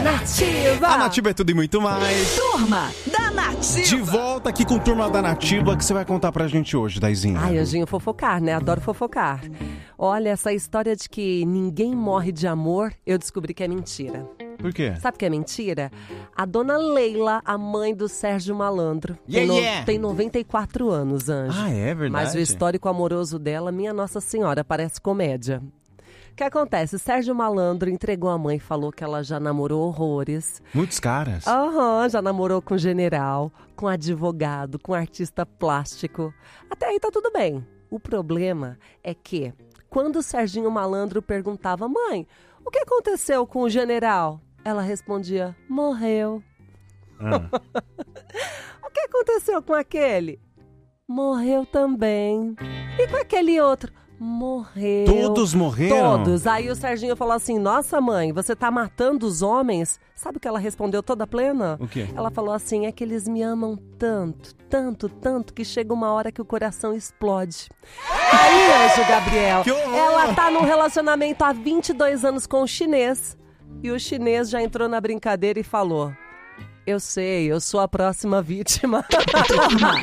Nativa. A Nativa é tudo e muito mais. Turma da Nativa. De volta aqui com Turma da Nativa, que você vai contar pra gente hoje, Daizinha. Ai, Anjinho, fofocar, né? Adoro fofocar. Olha, essa história de que ninguém morre de amor, eu descobri que é mentira. Por quê? Sabe o que é mentira? A dona Leila, a mãe do Sérgio Malandro, tem 94 anos, Anjo. Ah, é verdade? Mas o histórico amoroso dela, minha Nossa Senhora, parece comédia. O que acontece? Sérgio Malandro entregou a mãe e falou que ela já namorou horrores. Muitos caras. Já namorou com general, com advogado, com artista plástico. Até aí tá tudo bem. O problema é que, quando o Serginho Malandro perguntava, mãe, o que aconteceu com o general? Ela respondia, morreu. O que aconteceu com aquele? Morreu também. E com aquele outro? Morreu. Todos morreram? Todos. Aí o Serginho falou assim, nossa mãe, você tá matando os homens? Sabe o que ela respondeu toda plena? O quê? Ela falou assim, é que eles me amam tanto, tanto, tanto, que chega uma hora que o coração explode. Aí, Anjo Gabriel, ela tá num relacionamento há 22 anos com o chinês. E o chinês já entrou na brincadeira e falou, eu sei, eu sou a próxima vítima. Turma